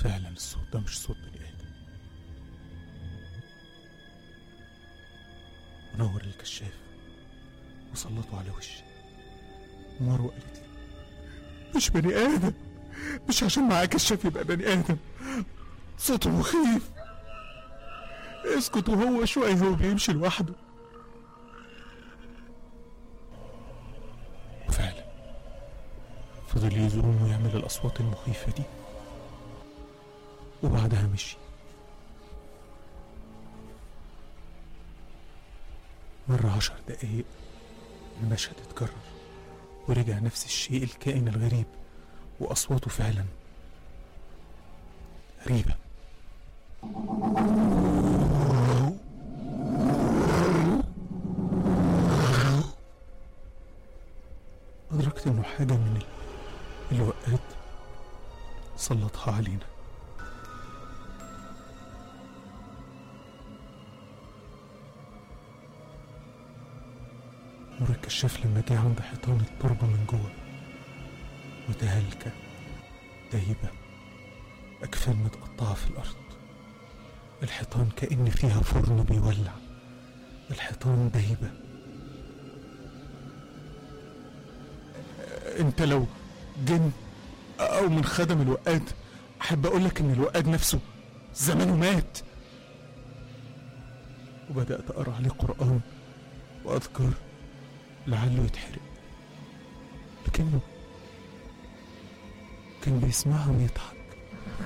فعلا الصوت ده مش صوت بني آدم. ونور الكشاف وسلطه على وشي. مروة قالت لي مش بني آدم، مش عشان معاه كشاف يبقى بني آدم، صوته مخيف. اسكت وهو شوية هو بيمشي لوحده. وفعلا فضل يزوم ويعمل الأصوات المخيفة دي، وبعدها مشي. مر 10 دقايق، المشهد اتكرر ورجع نفس الشيء، الكائن الغريب وأصواته فعلا غريبة. أدركت إنه حاجة من الوقات سلطها علينا. نور الكشاف لما جه عند حيطان التربة من جوه متهالكة دايبة، أكفان متقطعة في الأرض، الحيطان كأن فيها فرن بيولع، الحيطان دايبة. انت لو جن او من خدم الوقاد احب اقولك ان الوقاد نفسه زمانه مات. وبدأت اقرأ عليه قرآن واذكار لعله يتحرق، لكنه كان بيسمعها ويضحك.